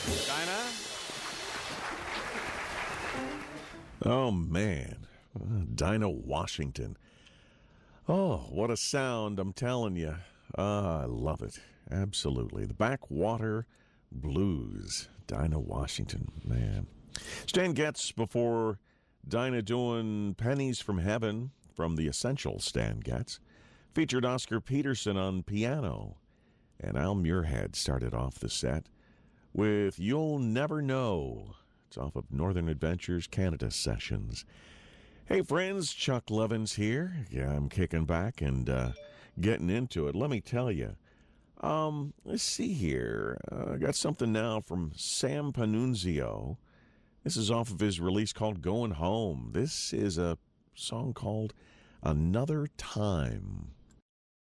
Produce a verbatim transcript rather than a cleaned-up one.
Dinah? Oh, man. Uh, Dinah Washington. Oh, what a sound, I'm telling you. Ah, I love it. Absolutely. The Backwater Blues. Dinah Washington, man. Stan Getz before Dinah doing Pennies from Heaven from the Essential Stan Getz. Featured Oscar Peterson on piano. And Al Muirhead started off the set with You'll Never Know. It's off of Northern Adventures Canada Sessions. Hey, friends, Chuck Levins here. Yeah, I'm kicking back and uh, getting into it. Let me tell you. Um, let's see here. Uh, I got something now from Sam Panunzio. This is off of his release called Going Home. This is a song called Another Time.